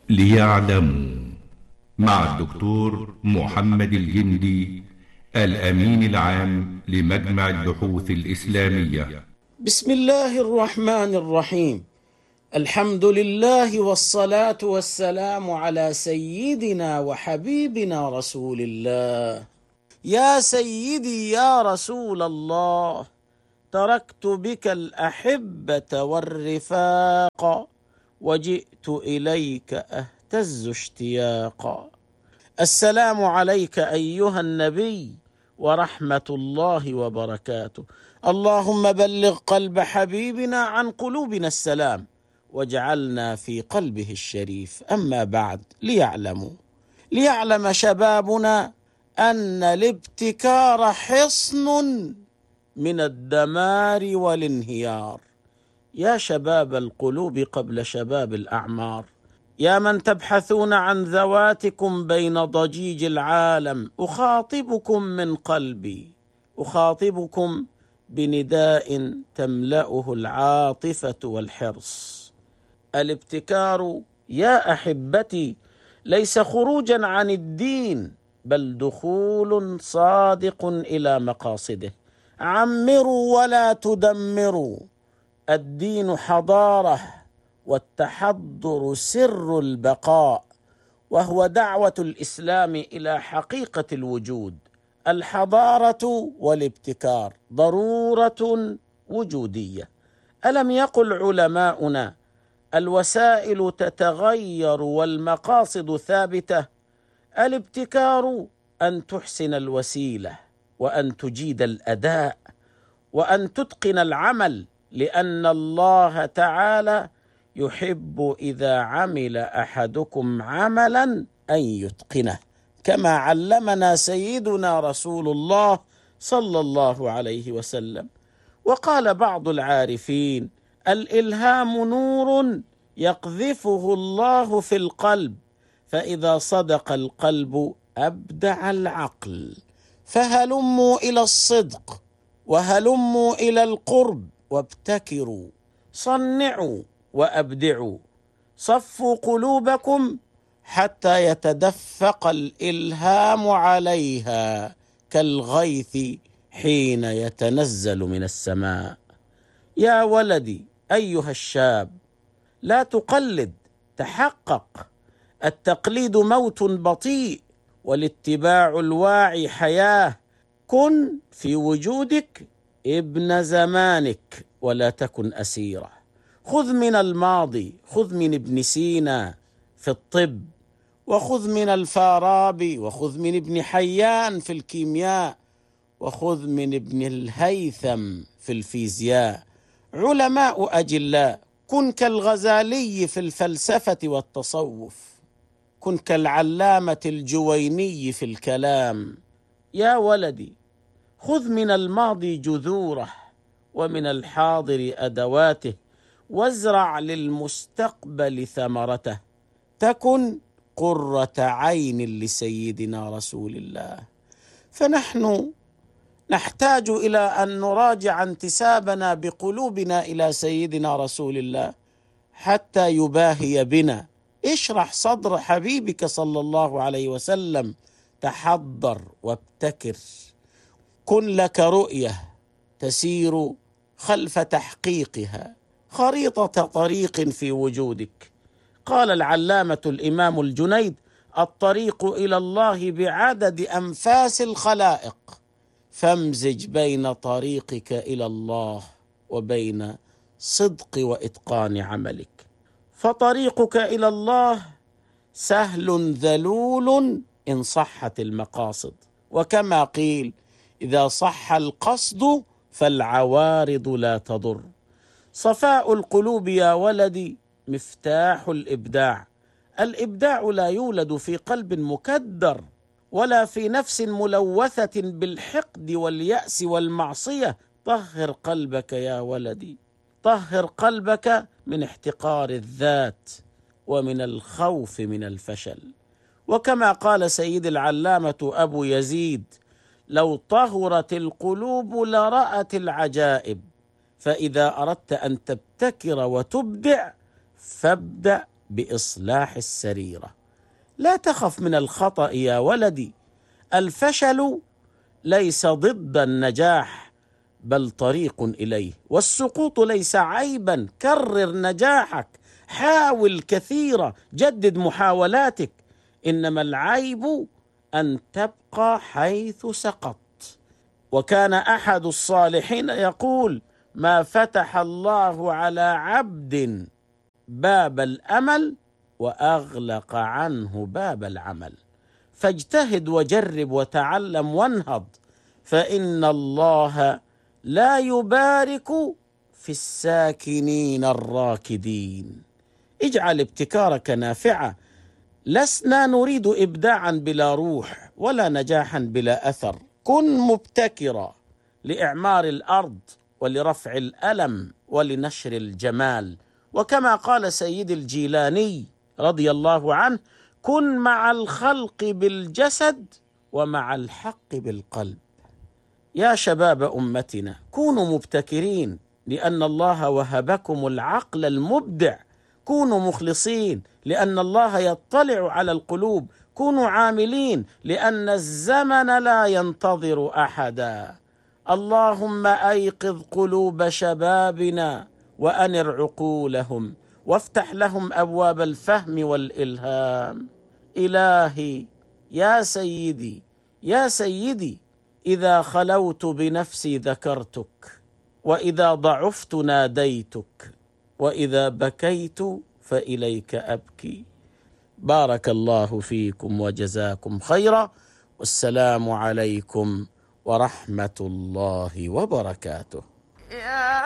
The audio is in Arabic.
ليعلموا مع الدكتور محمد الجندي، الأمين العام لمجمع البحوث الإسلامية. بسم الله الرحمن الرحيم. الحمد لله والصلاة والسلام على سيدنا وحبيبنا رسول الله. يا سيدي يا رسول الله، تركت بك الأحبة والرفاق، وجئت إليك أهتز اشتياقا. السلام عليك أيها النبي ورحمة الله وبركاته. اللهم بلغ قلب حبيبنا عن قلوبنا السلام، واجعلنا في قلبه الشريف. أما بعد، ليعلم شبابنا أن الابتكار حصن من الدمار والانهيار. يا شباب القلوب قبل شباب الأعمار، يا من تبحثون عن ذواتكم بين ضجيج العالم، أخاطبكم من قلبي، أخاطبكم بنداء تملأه العاطفة والحرص. الابتكار يا أحبتي ليس خروجا عن الدين، بل دخول صادق إلى مقاصده. عمروا ولا تدمروا، الدين حضارة والتحضر سر البقاء، وهو دعوة الإسلام إلى حقيقة الوجود. الحضارة والابتكار ضرورة وجودية. ألم يقل علماؤنا: الوسائل تتغير والمقاصد ثابتة؟ الابتكار أن تحسن الوسيلة، وأن تجيد الأداء، وأن تتقن العمل، لأن الله تعالى يحب إذا عمل أحدكم عملا أن يتقنه، كما علمنا سيدنا رسول الله صلى الله عليه وسلم. وقال بعض العارفين: الإلهام نور يقذفه الله في القلب، فإذا صدق القلب أبدع العقل. فهلموا إلى الصدق، وهلموا إلى القرب، وابتكروا، صنعوا وأبدعوا، صفوا قلوبكم حتى يتدفق الإلهام عليها كالغيث حين يتنزل من السماء. يا ولدي أيها الشاب، لا تقلد، تحقق. التقليد موت بطيء، والاتباع الواعي حياة. كن في وجودك ابن زمانك، ولا تكن أسيره. خذ من الماضي، خذ من ابن سينا في الطب، وخذ من الفارابي، وخذ من ابن حيان في الكيمياء، وخذ من ابن الهيثم في الفيزياء. علماء أجلاء. كن كالغزالي في الفلسفة والتصوف، كن كالعلامة الجويني في الكلام. يا ولدي، خذ من الماضي جذوره، ومن الحاضر أدواته، وازرع للمستقبل ثمرته. تكن قرة عين لسيدنا رسول الله. فنحن نحتاج إلى أن نراجع انتسابنا بقلوبنا إلى سيدنا رسول الله حتى يباهي بنا. اشرح صدر حبيبك صلى الله عليه وسلم، تحضر وابتكر. كن لك رؤية تسير خلف تحقيقها، خريطة طريق في وجودك. قال العلامة الإمام الجنيد: الطريق إلى الله بعدد أنفاس الخلائق، فامزج بين طريقك إلى الله وبين صدق وإتقان عملك. فطريقك إلى الله سهل ذلول إن صحت المقاصد، وكما قيل: إذا صح القصد فالعوارض لا تضر. صفاء القلوب يا ولدي مفتاح الإبداع. الإبداع لا يولد في قلب مكدر، ولا في نفس ملوثة بالحقد واليأس والمعصية. طهر قلبك يا ولدي، طهر قلبك من احتقار الذات ومن الخوف من الفشل. وكما قال سيد العلامة أبو يزيد: لو طهرت القلوب لرأت العجائب. فإذا أردت أن تبتكر وتبدع، فابدأ بإصلاح السريرة. لا تخف من الخطأ يا ولدي، الفشل ليس ضد النجاح بل طريق إليه، والسقوط ليس عيبا، كرر نجاحك، حاول كثيرا، جدد محاولاتك، إنما العيب أن تبقى حيث سقطت. وكان أحد الصالحين يقول: ما فتح الله على عبد باب الأمل وأغلق عنه باب العمل. فاجتهد وجرب وتعلم وانهض، فإن الله لا يبارك في الساكنين الراكدين. اجعل ابتكارك نافعة. لسنا نريد إبداعا بلا روح ولا نجاحا بلا أثر. كن مبتكرا لإعمار الأرض ولرفع الألم ولنشر الجمال. وكما قال سيدي الجيلاني رضي الله عنه: كن مع الخلق بالجسد ومع الحق بالقلب. يا شباب أمتنا، كونوا مبتكرين لأن الله وهبكم العقل المبدع. كونوا مخلصين لأن الله يطلع على القلوب. كونوا عاملين لأن الزمن لا ينتظر أحدا. اللهم أيقظ قلوب شبابنا وأنر عقولهم وافتح لهم أبواب الفهم والإلهام. إلهي يا سيدي يا سيدي، إذا خلوت بنفسي ذكرتك، وإذا ضعفت ناديتك، وإذا بكيت فإليك أبكي. بارك الله فيكم وجزاكم خيرا، والسلام عليكم ورحمة الله وبركاته.